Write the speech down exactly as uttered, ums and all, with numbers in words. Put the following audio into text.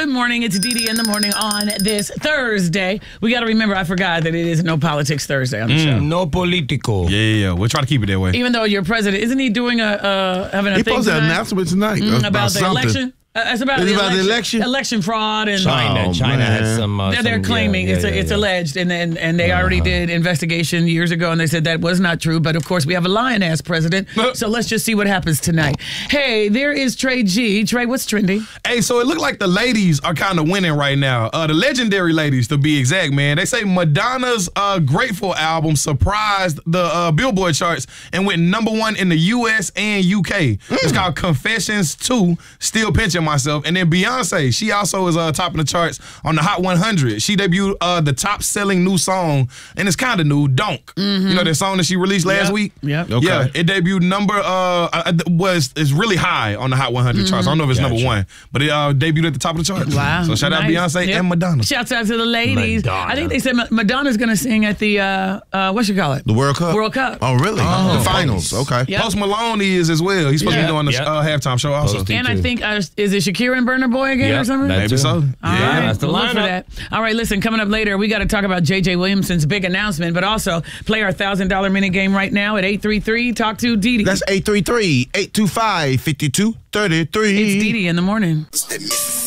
Good morning. It's Dee Dee in the morning on this Thursday. We got to remember, I forgot that it is No Politics Thursday on the Mm. show. No political. Yeah, yeah, yeah. We'll try to keep it that way. Even though your president, isn't he doing a, uh, having a He thing posted an tonight? announcement tonight Mm, about, about the something. election? Uh, it's about, Is the, it about election, the election? election fraud and China, Oh, China man. has some. Uh, they're, they're some- claiming yeah, it's yeah, a, it's yeah. alleged, and and, and they already Uh-huh. did investigation years ago, and they said that was not true. But of course, we have a lion-ass president, so let's just see what happens tonight. Hey, there is Trey G. Trey, what's trending? Hey, so it looked like the ladies are kind of winning right now. Uh, the legendary ladies, to be exact, man. They say Madonna's uh, Grateful album surprised the uh, Billboard charts and went number one in the U S and U K. It's called Confessions two, Still Pinching Myself. And then Beyonce, she also is uh, topping the charts on the Hot one hundred. She debuted uh, the top-selling new song, and it's kind of new, Donk. You know that song that she released last Yep. week? Yep. Okay. Yeah, it debuted number, uh, uh, was is really high on the Hot one hundred charts. I don't know if it's Gotcha. number one, but it uh, debuted at the top of the charts. Wow. So shout out Nice. Beyonce Yep. and Madonna. Shouts out to the ladies. Madonna. I think they said Ma- Madonna's going to sing at the, uh, uh, what you call it? The World Cup? World Cup. Oh, really? Oh. The finals. Okay. Yep. Post Malone is as well. He's supposed Yeah. to be doing the Yep. uh, halftime show also. Post- And I too. think, uh, is it Shakira and Burna Boy again Yep, or something? that Maybe too. so. All Yeah. right, that's the we'll look for lineup. that. All right, listen, coming up later, we got to talk about J J Williamson's big announcement, but also play our one thousand dollars minute game right now at eight three three. Talk to Dee Dee. That's eight three three, eight two five, five two three three. It's Dee Dee in the morning.